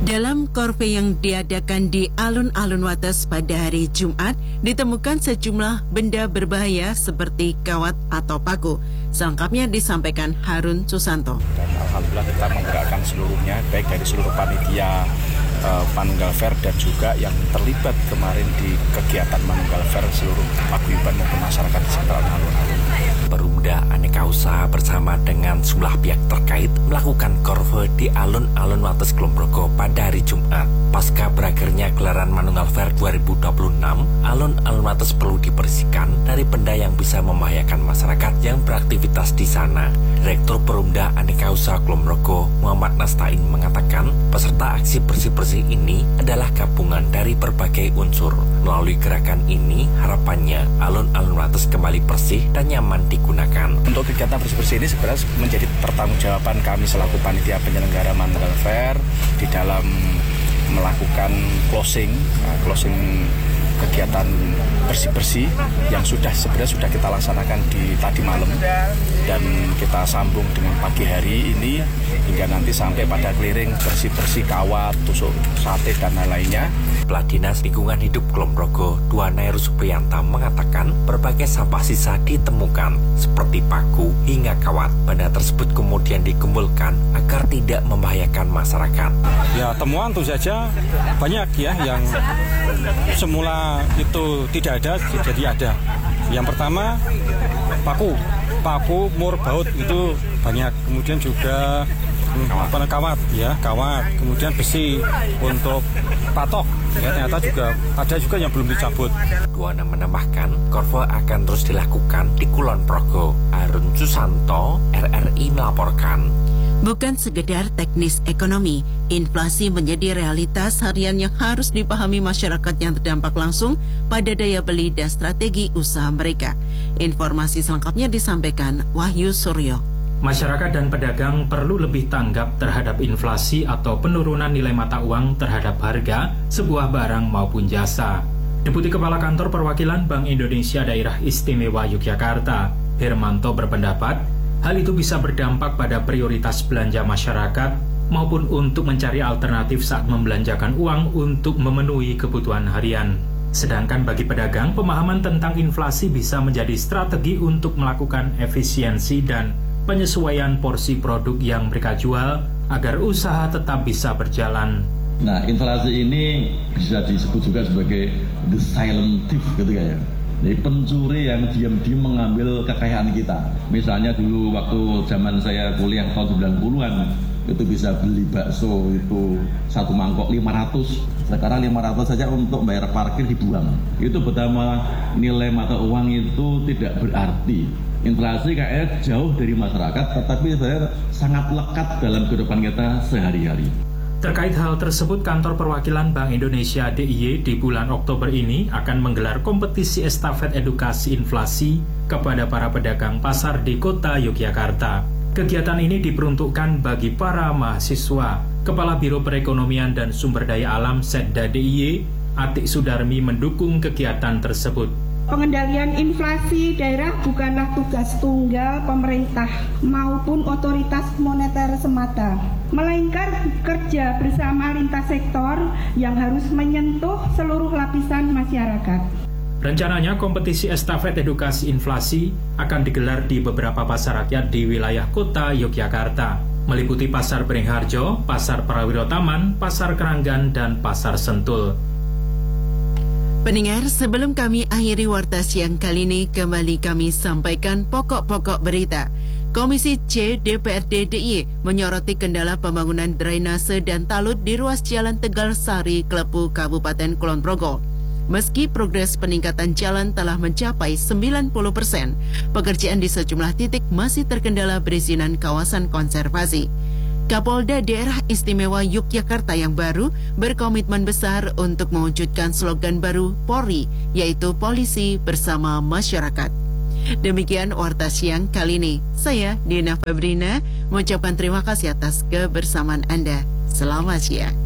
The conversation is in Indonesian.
Dalam korve yang diadakan di alun-alun Wates pada hari Jumat, ditemukan sejumlah benda berbahaya seperti kawat atau paku. Selengkapnya disampaikan Harun Susanto. Dan alhamdulillah kita menggerakkan seluruhnya, baik dari seluruh panitia Manunggal Fair dan juga yang terlibat kemarin di kegiatan Manunggal Fair seluruh paguyuban maupun masyarakat di sekitaran alun-alun. Perumda Aneka Usaha bersama dengan sejumlah pihak terkait melakukan korve di alun-alun Wates Kulon Progo pada hari Jumat. Pasca berakhirnya gelaran Manunggal Fair 2026, alun-alun Wates perlu dibersihkan dari benda yang bisa membahayakan masyarakat yang beraktivitas di sana. Direktur Perumda Aneka Usaha Kulon Progo, Muhammad Nastain, mengatakan peserta aksi bersih-bersih ini adalah gabungan dari berbagai unsur. Melalui gerakan ini, harapannya alun-alun Wates kembali bersih dan nyaman digunakan. Untuk kegiatan bersih-bersih ini sebenarnya menjadi pertanggungjawaban kami selaku panitia penyelenggara Manunggal Fair di dalam melakukan closing kegiatan bersih-bersih yang sebenarnya sudah kita laksanakan di tadi malam dan kita sambung dengan pagi hari ini hingga nanti sampai pada clearing bersih-bersih kawat, tusuk sate dan lain-lainnya. Kepala Dinas Lingkungan Hidup Kulon Progo, Duana Heru Supriyanta, mengatakan berbagai sampah sisa ditemukan seperti paku hingga kawat. Benda tersebut kemudian dikumpulkan agar tidak membahayakan masyarakat. Ya, temuan tentu saja banyak ya yang semula itu tidak ada jadi ada. Yang pertama paku mur baut itu banyak, kemudian juga kawat, kemudian besi untuk patok, ya, ternyata juga ada juga yang belum dicabut. Duana menambahkan korve akan terus dilakukan di Kulon Progo. Harun Susanto, RRI melaporkan. Bukan sekedar teknis ekonomi, inflasi menjadi realitas harian yang harus dipahami masyarakat yang terdampak langsung pada daya beli dan strategi usaha mereka. Informasi selengkapnya disampaikan Wahyu Suryo. Masyarakat dan pedagang perlu lebih tanggap terhadap inflasi atau penurunan nilai mata uang terhadap harga sebuah barang maupun jasa. Deputi Kepala Kantor Perwakilan Bank Indonesia Daerah Istimewa Yogyakarta, Hermanto, berpendapat hal itu bisa berdampak pada prioritas belanja masyarakat maupun untuk mencari alternatif saat membelanjakan uang untuk memenuhi kebutuhan harian. Sedangkan bagi pedagang, pemahaman tentang inflasi bisa menjadi strategi untuk melakukan efisiensi dan penyesuaian porsi produk yang mereka jual agar usaha tetap bisa berjalan. Nah, inflasi ini bisa disebut juga sebagai the silent thief gitu ya. Jadi pencuri yang diam-diam mengambil kekayaan kita. Misalnya dulu waktu zaman saya kuliah tahun 90-an, itu bisa beli bakso itu satu mangkok 500. Sekarang 500 saja untuk bayar parkir dibuang. Itu betapa nilai mata uang itu tidak berarti. Inflasi kayaknya jauh dari masyarakat, tetapi saya sangat lekat dalam kehidupan kita sehari-hari. Terkait hal tersebut, Kantor Perwakilan Bank Indonesia DIY di bulan Oktober ini akan menggelar kompetisi estafet edukasi inflasi kepada para pedagang pasar di kota Yogyakarta. Kegiatan ini diperuntukkan bagi para mahasiswa. Kepala Biro Perekonomian dan Sumber Daya Alam Setda DIY, Atik Sudarmi, mendukung kegiatan tersebut. Pengendalian inflasi daerah bukanlah tugas tunggal pemerintah maupun otoritas moneter semata, melainkan kerja bersama lintas sektor yang harus menyentuh seluruh lapisan masyarakat. Rencananya kompetisi estafet edukasi inflasi akan digelar di beberapa pasar rakyat di wilayah kota Yogyakarta, meliputi Pasar Beringharjo, Pasar Prawiro Taman, Pasar Keranggan, dan Pasar Sentul. Pendengar, sebelum kami akhiri warta siang kali ini, kembali kami sampaikan pokok-pokok berita. Komisi C DPRD DIY menyoroti kendala pembangunan drainase dan talut di ruas Jalan Tegal Sari, Klepu, Kabupaten Kulon Progo. Meski progres peningkatan jalan telah mencapai 90%, pekerjaan di sejumlah titik masih terkendala perizinan kawasan konservasi. Kapolda Daerah Istimewa Yogyakarta yang baru berkomitmen besar untuk mewujudkan slogan baru Polri, yaitu Polisi Bersama Masyarakat. Demikian warta siang kali ini. Saya Dina Febrina mengucapkan terima kasih atas kebersamaan Anda. Selamat siang.